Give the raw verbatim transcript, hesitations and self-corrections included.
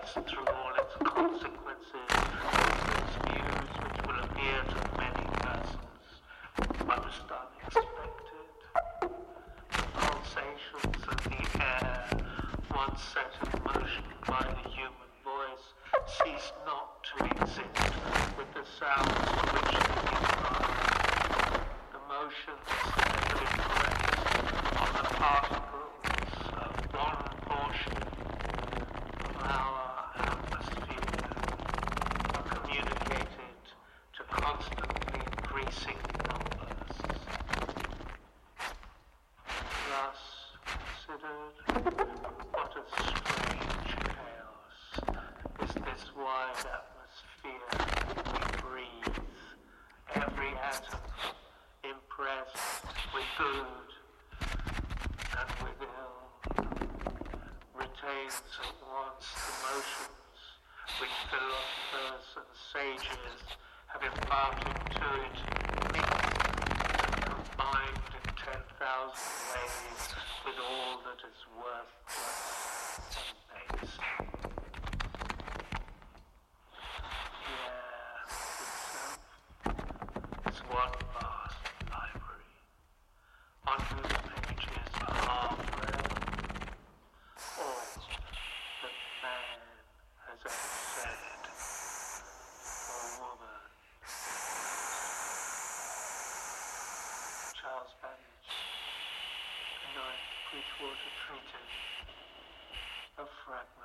universe through all its consequences, its views which will appear to many persons most unexpected. The pulsations of the air, once set in motion by the human voice, cease not to exist with the sounds to which they reply. The motions that have been placed on the particles of one portion of our atmosphere are communicated to constantly increasing numbers. Thus considered, what a strange chaos is this wide atmosphere we breathe, every atom impressed with good and with ill, retains at once the motions which philosophers and sages have imparted to it, mixed and combined in ten thousand ways with all that is worthless and base. Is one vast library, on whose pages are half-read all that man has ever said, or woman. Charles Babbage, The Ninth Bridgewater Treatise, a fragment.